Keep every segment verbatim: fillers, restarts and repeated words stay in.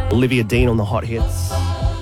Olivia Dean on the hot hits.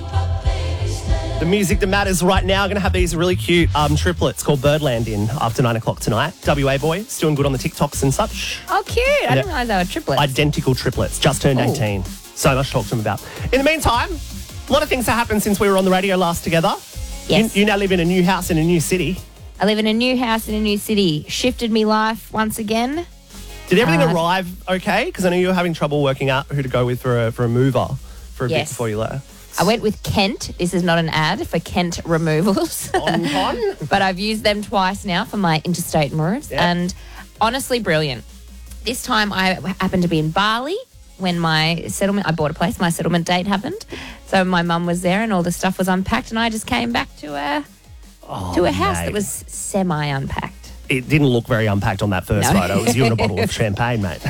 The music that matters right now, going to have these really cute um, triplets called Birdland in after nine o'clock tonight. W A boy, still doing good on the TikToks and such. Oh, cute. I Yeah. didn't realise they were triplets. Identical triplets, just turned Ooh. eighteen. So much to talk to them about. In the meantime, a lot of things have happened since we were on the radio last together. Yes. You, you now live in a new house in a new city. I live in a new house in a new city. Shifted me life once again. Did everything Uh, arrive okay? Because I know you were having trouble working out who to go with for a, for a mover for a bit Yes. before you left. I went with Kent. This is not an ad for Kent Removals. On con? But I've used them twice now for my interstate moves. Yeah. And honestly, brilliant. This time I happened to be in Bali when my settlement, I bought a place, my settlement date happened. So my mum was there and all the stuff was unpacked and I just came back to a, Oh, to a house mate. that was semi-unpacked. It didn't look very unpacked on that first No. photo. It was you and a bottle of champagne, mate.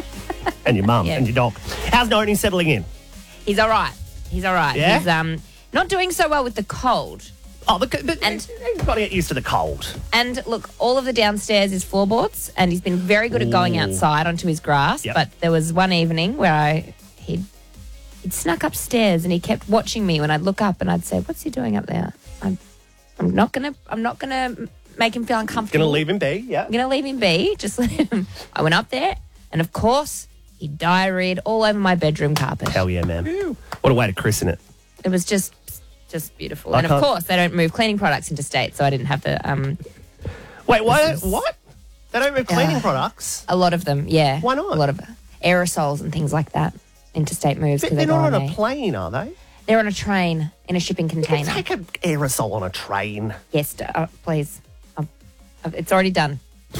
And your mum Yeah. and your dog. How's Noni settling in? He's all right. He's all right. Yeah? He's um not doing so well with the cold. Oh, the, the, And- you've got to get used to the cold. And look, all of the downstairs is floorboards, and he's been very good at going Ooh. outside onto his grass. Yep. But there was one evening where I he'd, he'd snuck upstairs and he kept watching me when I'd look up and I'd say, "What's he doing up there?" I'm I'm not gonna I'm not gonna make him feel uncomfortable. Gonna leave him be, yeah. I'm gonna leave him be. Just let him. I went up there, and of course he diarrheaed all over my bedroom carpet. Hell yeah, man. What a way to christen it. It was just just beautiful. I and of can't- course they don't move cleaning products into state, so I didn't have to. Um, Wait, what? This is- What? They don't have cleaning Uh, products? A lot of them, yeah. Why not? A lot of aerosols and things like that. Interstate moves. But 'cause they're they go not on on a there. plane, are they? They're on a train in a shipping You container. take an aerosol on a train. Yes, d- uh, please. Um, uh, it's already done.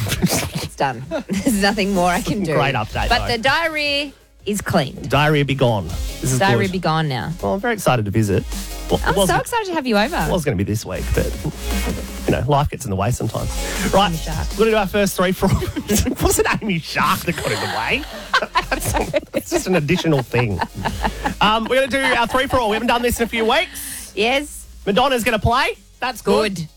It's done. There's nothing more I can do. Great update, But though. the diarrhea is clean. Diarrhea be gone. This is Diarrhea good. be gone now. Well, I'm very excited to visit. Well, I'm it wasn't- so excited to have you over. It was going to be this week, but, you know, life gets in the way sometimes. Right, Amy Shark. we're going to do our first three for all. It wasn't Amy Shark that got in the way. That's, that's just an additional thing. Um, we're going to do our three for all. We haven't done this in a few weeks. Yes. Madonna's going to play. That's good. Good.